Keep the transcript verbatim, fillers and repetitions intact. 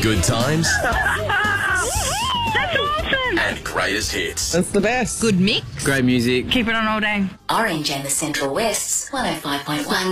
Good times That's awesome. and greatest hits. That's the best. Good mix. Great music. Keep it on all day. Orange and the Central West's one oh five point one.